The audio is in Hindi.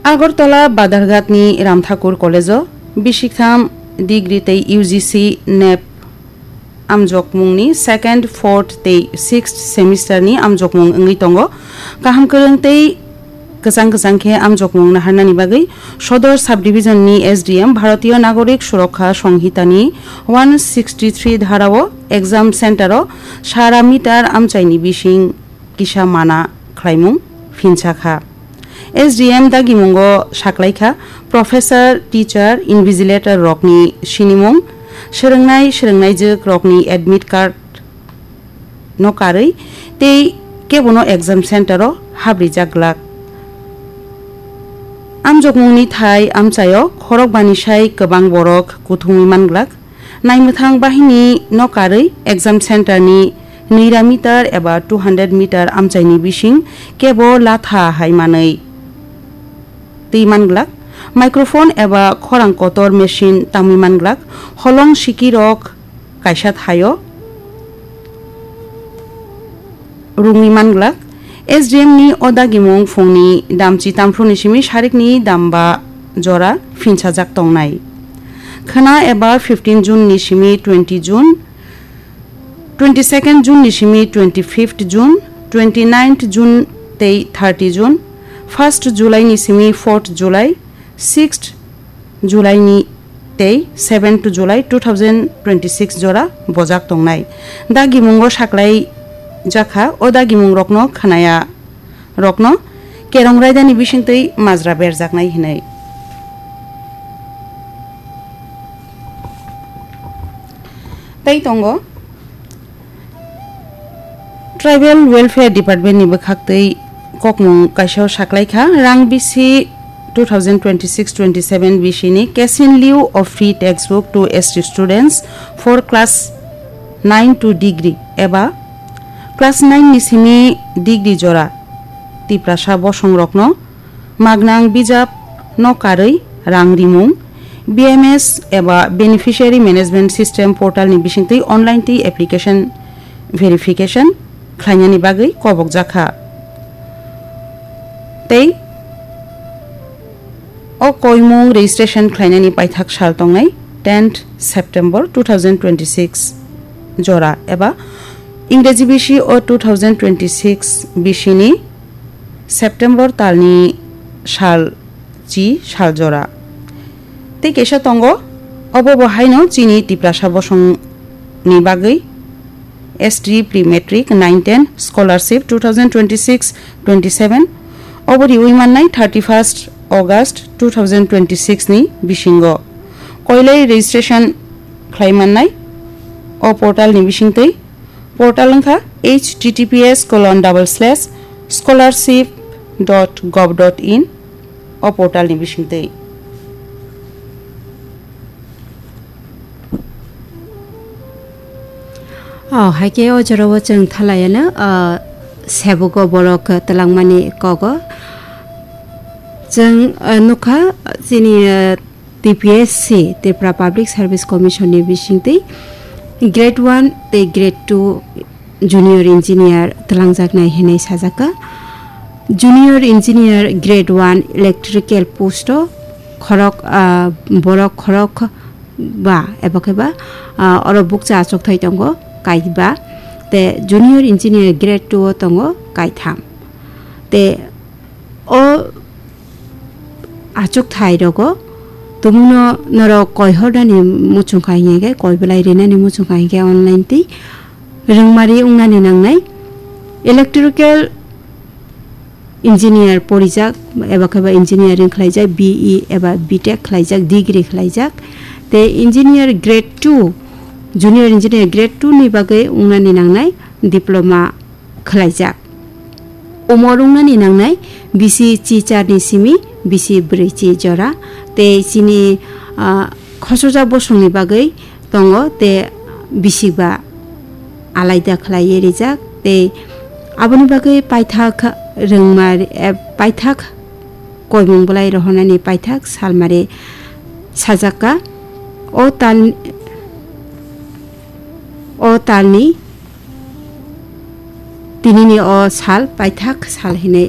आगरतला बादारघाटनि रामठाकुर कलेजाव बिसिथाम डिग्री तै UGC नेप आमजकमुंनि सेकेंड फोर्थ तै सिक्स्थ सेमिस्टारनि आमजकमुं ओंगै दङ गाहाम गोरों तै गोजां खे आमजकमुं नाहारनानि बागै सदर सब डिविजननि SDM भारतीय नागरिक सुरक्षा संहितानि 163 धाराव एग्जाम सेन्टाराव सारा मिटार आमचाइनि बिसिं किसा माना ख्लाइमुं फिनसाखा SDM दागिमुंगो साख्लाइखा प्रोफेसर टीचर इनविजिलेटर रकनि सिनिमुं सोलोंनाय जोग रकनि एडमिट कार्ड नकारै तै केबनो एग्जाम सेन्टाराव हाब्रि जाग्लाक आमजकमुंनि थाय आमचायाव खरक बानिसाय गोबां बरक गुथुङै मानग्लाक नायमोथां बाहिनी नकारै एग्जाम सेन्टारनि 2 मिटार एबा 200 मिटार आमचाइनि बिसिं केबो लाथा हायमानै दै मानग्लाक माइक्रोफोन एबा खरां कटर मेशिन तामि मानग्लाक हलं सिकिरक कायसा थायो रुंनि मानग्लाक SDM नि अदागिमुं फुंनि दामचि तामफ्रुनिसिमि सारिकनि दामबा जरा फिनसाजाक तंनाय खना एबा 15 जुन निसिमि 20 जुन 22 जुन निसिमि 25 जुन 29 जुन तै 30 जुन 1 जुलाई निसिमि 4 जुलाई 6 जुलाई नि तै 7 जुलाई 2026 जरा बजाक तंनाय दागिमुंगो साख्लाय जाखा अदागिमुं रकनो खनाया रकनो केरं रायदानि बिसिंतै माजरा बेरजाकनाय हिनै तै तंगो ट्राइबल वेलफेयर डिपार्टमेंट नि बखाक्तै ककमुं काइसाव साख्लायखा रां बिसि 2026-27 बिसिनि casein live of free text book to ST students for class 9 to degree एबा क्लास 9 निसिमि डिग्री जरा तिप्रासा बसं रकनो मागनां बिजाब नकारै रां रिमुं BMS एबा बेनिफिशियरी मैनेजमेंट सिस्टम पोर्टल नि बिसिंतै ऑनलाइन ति एप्लीकेशन वेरिफिकेशन खायनानि बागै कबक जाखा तै ओ कोइमुं रेजिस्ट्रेशन खायनानि पाइथाक साल तंनाय 10 सेप्टेम्बर 2026 जरा एबा इंराजी बिसि ओ 2026 बिसिनि सेप्टेम्बर तालनि साल जी साल जरा तै केसा तंगो अबो बहायनो चिनि तिप्रासा बसंनि बागै ST प्री मेट्रिक 9-10 स्कॉलरशिप 2026-27 अबरि उइमाननाय 31 अगस्त 2026 नि बिसिंगो कइलै रेजिस्ट्रेशन खायमाननाय ओ पोर्टल नि बिसिंतै पोर्टल अंखा https://scholarship.gov.in ओ पोर्टल नि बिसिंतै हाइके अजराव जों थालायानो सेबुगो बरक तलांमानि कगो जों नुखा जोंनि TPSC Tripura public service commission नि बिसिंतै ग्रेड 1 ते grade 2 junior engineer तलांजाकनाय हेनै साजाका junior engineer grade 1 electrical post खरक बरक खरक बा एबकेबा अर बुकचा आचक थाइ दंगो काइबा ते जूनियर इंजीनियर ग्रेड 2 दंगो काइथाम ते ओ आचक थाइ रगो तुमनो नरो कयहदानि मुचुंखायगे कयबलाय रेनानि मुचुंखायगे ऑनलाइन ति रंमारि उंगानि नांनाय इलेक्ट्रिकल इंजीनियर परिजाक एबा केबा इंजीनियरिंग खलायजाक BE एबा BTech खलायजाक डिग्री खलायजाक ते engineer grade 2 junior engineer grade 2 नि बागै उंगानि नांनाय डिप्लोमा खलायजाक उमरुंगानि नांनाय बिसि चिचारनि सिमि बिसि ब्रैचि जरा ते सिनि खसजा बसंनि बागै दंगो ते बिसिबा आलायदा खलायै रिजाक ते आबनि बागै पाइथाक रोंमार पाइथाक कयमुंबलाय रहनानि पाइथाक सालमारे साजाका ओ तालनि तिनिनि ओ साल पाइथाक साल हिने